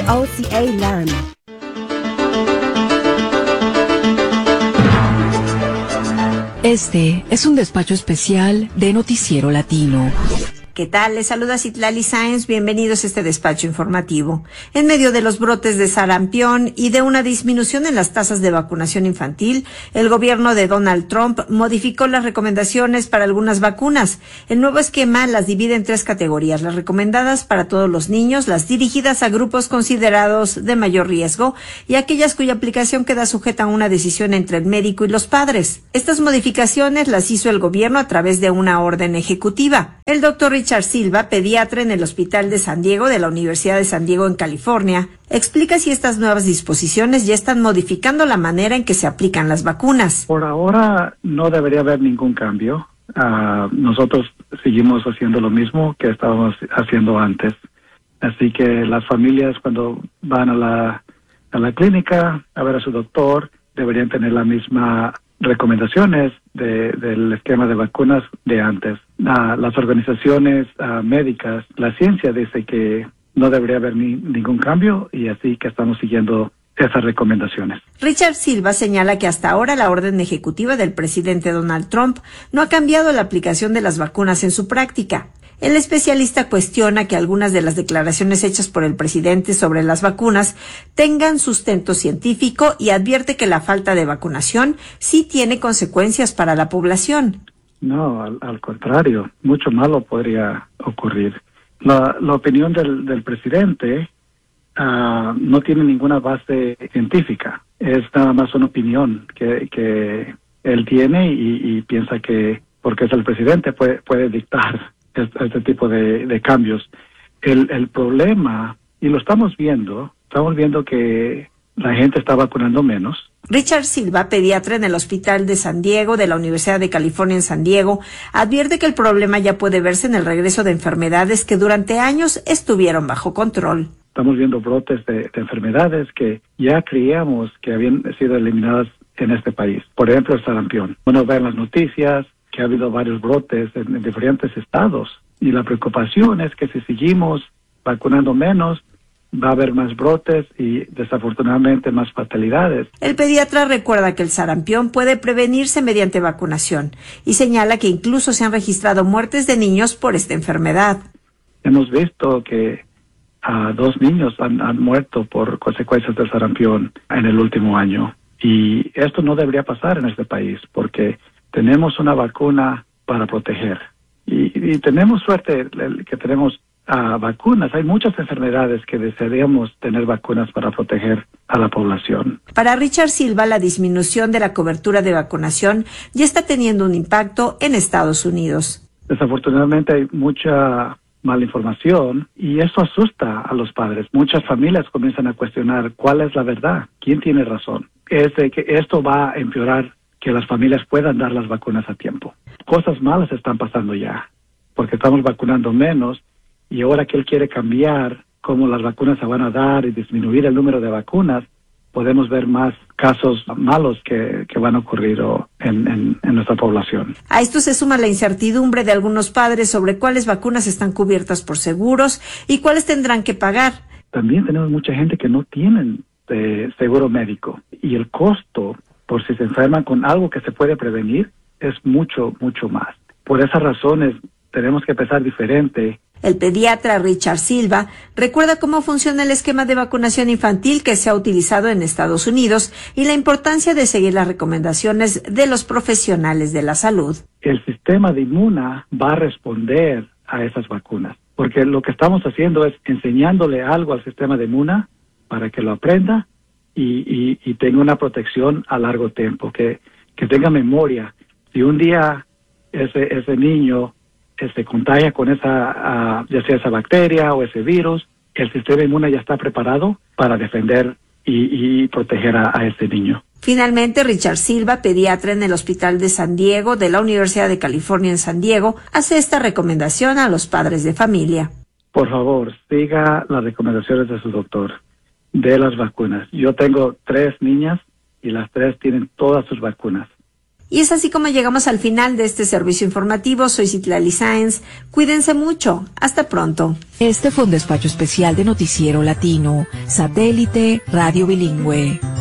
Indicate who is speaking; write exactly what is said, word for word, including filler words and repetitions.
Speaker 1: O C A Learn.
Speaker 2: Este es un despacho especial de Noticiero Latino.
Speaker 3: ¿Qué tal? Les saluda Citlali Sáenz. Bienvenidos a este despacho informativo. En medio de los brotes de sarampión y de una disminución en las tasas de vacunación infantil, el gobierno de Donald Trump modificó las recomendaciones para algunas vacunas. El nuevo esquema las divide en tres categorías: las recomendadas para todos los niños, las dirigidas a grupos considerados de mayor riesgo y aquellas cuya aplicación queda sujeta a una decisión entre el médico y los padres. Estas modificaciones las hizo el gobierno a través de una orden ejecutiva. El doctor Richard Silva, pediatra en el Hospital de San Diego de la Universidad de San Diego en California, explica si estas nuevas disposiciones ya están modificando la manera en que se aplican las vacunas.
Speaker 4: Por ahora no debería haber ningún cambio. Uh, nosotros seguimos haciendo lo mismo que estábamos haciendo antes. Así que las familias, cuando van a la, a la clínica a ver a su doctor, deberían tener la misma recomendaciones de, del esquema de vacunas de antes. Uh, las organizaciones uh, médicas, la ciencia dice que no debería haber ni, ningún cambio, y así que estamos siguiendo esas recomendaciones.
Speaker 3: Richard Silva señala que hasta ahora la orden ejecutiva del presidente Donald Trump no ha cambiado la aplicación de las vacunas en su práctica. El especialista cuestiona que algunas de las declaraciones hechas por el presidente sobre las vacunas tengan sustento científico y advierte que la falta de vacunación sí tiene consecuencias para la población.
Speaker 4: No, al, al contrario, mucho malo podría ocurrir. La, la opinión del, del presidente uh, no tiene ninguna base científica. Es nada más una opinión que, que él tiene y, y piensa que porque es el presidente puede, puede dictar este, este tipo de, de cambios. El, el problema, y lo estamos viendo, estamos viendo que la gente está vacunando menos.
Speaker 3: Richard Silva, pediatra en el Hospital de San Diego de la Universidad de California en San Diego, advierte que el problema ya puede verse en el regreso de enfermedades que durante años estuvieron bajo control.
Speaker 4: Estamos viendo brotes de, de enfermedades que ya creíamos que habían sido eliminadas en este país. Por ejemplo, el sarampión. Uno ve en las noticias que ha habido varios brotes en, en diferentes estados, y la preocupación es que si seguimos vacunando menos, va a haber más brotes y desafortunadamente más fatalidades.
Speaker 3: El pediatra recuerda que el sarampión puede prevenirse mediante vacunación y señala que incluso se han registrado muertes de niños por esta enfermedad.
Speaker 4: Hemos visto que uh, dos niños han, han muerto por consecuencias del sarampión en el último año, y esto no debería pasar en este país porque tenemos una vacuna para proteger y, y tenemos suerte que tenemos Uh, vacunas. Hay muchas enfermedades que desearíamos tener vacunas para proteger a la población.
Speaker 3: Para Richard Silva, la disminución de la cobertura de vacunación ya está teniendo un impacto en Estados Unidos.
Speaker 4: Desafortunadamente hay mucha mala información y eso asusta a los padres. Muchas familias comienzan a cuestionar cuál es la verdad, quién tiene razón. Es de que esto va a empeorar que las familias puedan dar las vacunas a tiempo. Cosas malas están pasando ya, porque estamos vacunando menos. Y ahora que él quiere cambiar cómo las vacunas se van a dar y disminuir el número de vacunas, podemos ver más casos malos que, que van a ocurrir o, en, en, en nuestra población.
Speaker 3: A esto se suma la incertidumbre de algunos padres sobre cuáles vacunas están cubiertas por seguros y cuáles tendrán que pagar.
Speaker 4: También tenemos mucha gente que no tienen eh, seguro médico, y el costo por si se enferman con algo que se puede prevenir es mucho, mucho más. Por esas razones tenemos que pensar diferente.
Speaker 3: El pediatra Richard Silva recuerda cómo funciona el esquema de vacunación infantil que se ha utilizado en Estados Unidos y la importancia de seguir las recomendaciones de los profesionales de la salud.
Speaker 4: El sistema de inmuna va a responder a esas vacunas, porque lo que estamos haciendo es enseñándole algo al sistema de inmuna para que lo aprenda y, y, y tenga una protección a largo tiempo, que, que tenga memoria. Si un día ese, ese niño se contagia con esa, uh, ya sea esa bacteria o ese virus, el sistema inmune ya está preparado para defender y, y proteger a, a ese niño.
Speaker 3: Finalmente, Richard Silva, pediatra en el Hospital de San Diego de la Universidad de California en San Diego, hace esta recomendación a los padres de familia.
Speaker 4: Por favor, siga las recomendaciones de su doctor de las vacunas. Yo tengo tres niñas y las tres tienen todas sus vacunas.
Speaker 3: Y es así como llegamos al final de este servicio informativo. Soy Citlali Sáenz. Cuídense mucho. Hasta pronto.
Speaker 2: Este fue un despacho especial de Noticiero Latino, Satélite Radio Bilingüe.